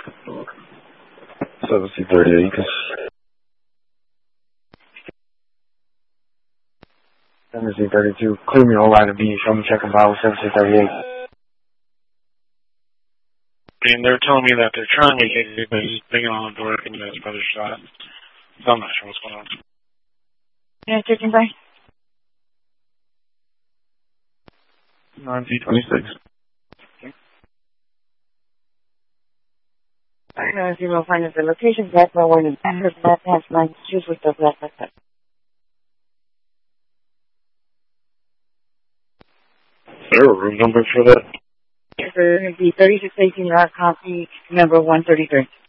C38. 7C32, clear me all line of B, show me check and file with 7C38. And they're telling me that they're trying to get it, but he's banging on the door and his brother shot. So I'm not sure what's going on. Yeah, taking by. 9C26. Alright, 0 find the location, black bar 1 and Amber, black pass line, choose with the black pass. Is there a room number for that? It's going to be 3618 Rock Coffee, number 133.